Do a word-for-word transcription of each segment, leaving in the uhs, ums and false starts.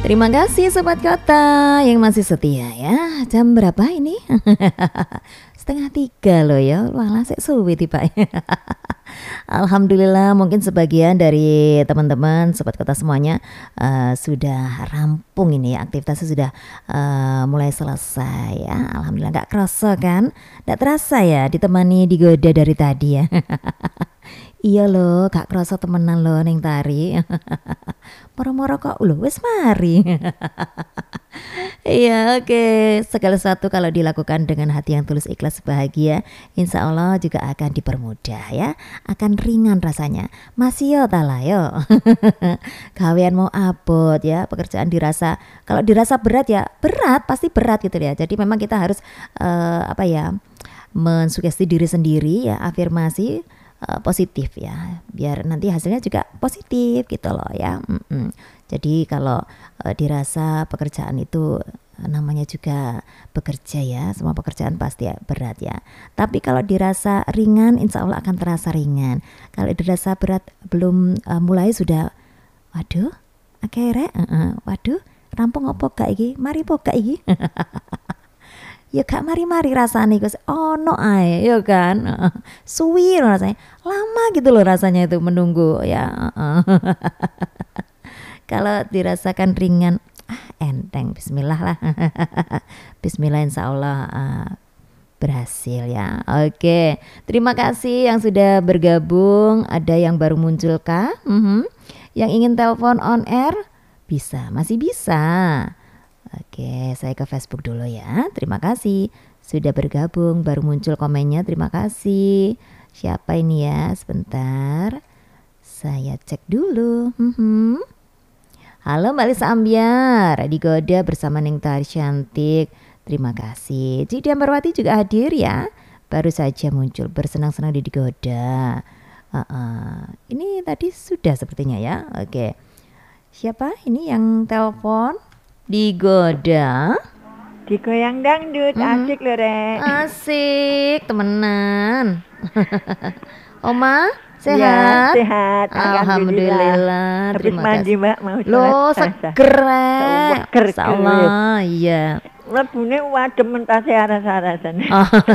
Terima kasih Sobat Kota yang masih setia ya. Jam berapa ini? Setengah tiga loh ya. Walah saya suwi tiba. Alhamdulillah mungkin sebagian dari teman-teman Sobat Kota semuanya uh, sudah rampung ini ya. Aktivitasnya sudah uh, mulai selesai ya. Alhamdulillah gak kerasa kan? Gak terasa ya ditemani digoda dari tadi ya. Iya loh, gak kerasa temenan loh neng tari. Moro-moro kok loh wis mari. Iya oke okay. Segala sesuatu kalau dilakukan dengan hati yang tulus ikhlas bahagia, insya Allah juga akan dipermudah ya. Akan ringan rasanya. Masih yo tala yo. Gawean mau abot ya. Pekerjaan dirasa, kalau dirasa berat ya berat, pasti berat gitu ya. Jadi memang kita harus uh, apa ya, mensugesti diri sendiri ya, afirmasi Uh, positif ya, biar nanti hasilnya juga positif gitu loh ya. Mm-mm. Jadi kalau uh, dirasa pekerjaan itu uh, namanya juga bekerja ya, semua pekerjaan pasti ya, berat ya. Tapi kalau dirasa ringan, insya Allah akan terasa ringan. Kalau dirasa berat belum uh, mulai sudah, waduh, akhirnya, uh-uh, waduh, rampung opo gak iki, mari po gak iki. Ya gak mari-mari rasanya Gus, oh no ae ya kan. Suwi rasanya, lama gitu loh rasanya itu menunggu ya. Kalau dirasakan ringan, ah enteng, bismillah lah. Bismillah insya Allah uh, berhasil ya. Oke, terima kasih yang sudah bergabung. Ada yang baru muncul kah? Mm-hmm. Yang ingin telepon on air bisa, masih bisa. Oke, saya ke Facebook dulu ya. Terima kasih sudah bergabung, baru muncul komennya. Terima kasih. Siapa ini ya? Sebentar, saya cek dulu. Hmm. Halo Mbak Lisa Ambiar, digoda bersama Neng Tari cantik. Terima kasih. Cik Diambarwati juga hadir ya. Baru saja muncul, bersenang-senang di digoda. Uh-uh. Ini tadi sudah sepertinya ya. Oke. Siapa ini yang telepon? Digoda digoyang dangdut, hmm. Asik loh Rek. Asik temenan. Oma sehat? Ya, sehat. Alhamdulillah. Habis mandi Mbak, mau lo seger. Insyaallah iya. Lebune wadem mentase aras-arasan.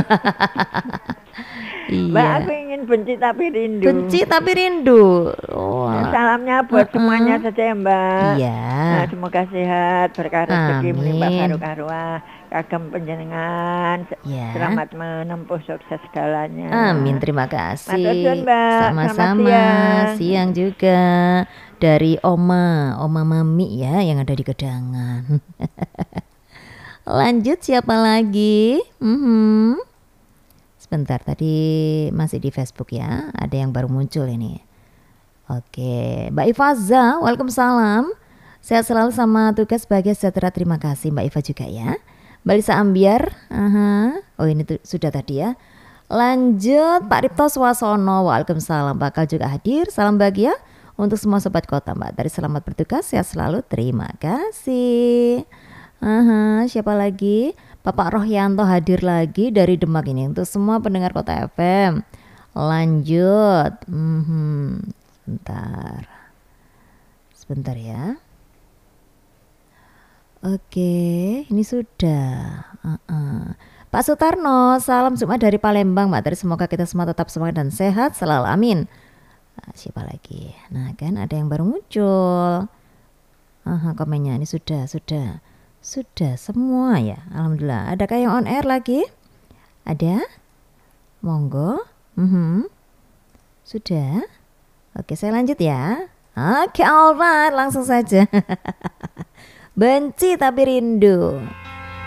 Iya. Mbak, aku ingin benci tapi rindu. Benci tapi rindu. Oh. Nah, salamnya buat uh-uh. semuanya saja ya Mbak. Iya. Nah, semoga sehat, berkah rezeki melimpah karuah kagem panjenengan. Ya. Selamat menempuh sukses segalanya. Amin, terima kasih. Matur Mbak. Sama-sama. Siang. Siang juga dari Oma, Oma Mami ya yang ada di Gedangan. Lanjut siapa lagi? Mm-hmm. Sebentar, tadi masih di Facebook ya. Ada yang baru muncul ini. Oke, Mbak Ifaza, waalaikumsalam. Sehat selalu sama tugas bahagia sejahtera. Terima kasih Mbak Iva juga ya. Mbak Lisa Ambiar, aha. Oh ini tuh, sudah tadi ya. Lanjut Pak Ripto Swasono, waalaikumsalam. Bakal juga hadir. Salam bahagia untuk semua sobat kota Mbak. Dari selamat bertugas, sehat selalu. Terima kasih. Aha, siapa lagi? Bapak Rohyanto hadir lagi dari Demak ini untuk semua pendengar Kota F M. Lanjut, hmm, sebentar, sebentar ya. Oke, ini sudah. Uh-uh. Pak Sutarno, salam Jumat dari Palembang, Mbak. Tadi semoga kita semua tetap semangat dan sehat selalu. Amin. Nah, siapa lagi? Nah kan ada yang baru muncul. Aha, komennya ini sudah, sudah. Sudah semua ya, alhamdulillah. Adakah yang on air lagi? Ada? Monggo. Mm-hmm. Sudah. Oke, saya lanjut ya. Oke, alright, langsung saja. Benci tapi rindu.